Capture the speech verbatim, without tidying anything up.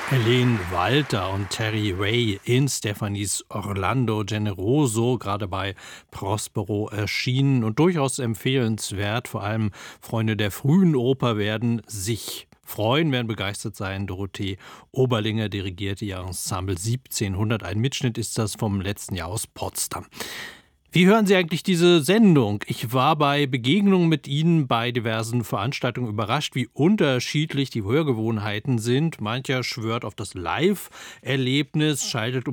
Helene Walter und Terry Ray in Stephanies Orlando Generoso, gerade bei Prospero erschienen und durchaus empfehlenswert. Vor allem Freunde der frühen Oper werden sich freuen, werden begeistert sein. Dorothee Oberlinger dirigierte ihr Ensemble siebzehnhundert. Ein Mitschnitt ist das vom letzten Jahr aus Potsdam. Wie hören Sie eigentlich diese Sendung? Ich war bei Begegnungen mit Ihnen bei diversen Veranstaltungen überrascht, wie unterschiedlich die Hörgewohnheiten sind. Mancher schwört auf das Live-Erlebnis, schaltet